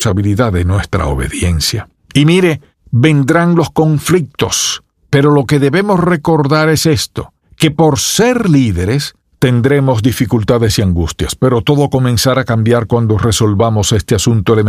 responsabilidad de nuestra obediencia. Y mire, vendrán los conflictos, pero lo que debemos recordar es esto, que por ser líderes tendremos dificultades y angustias, pero todo comenzará a cambiar cuando resolvamos este asunto elemental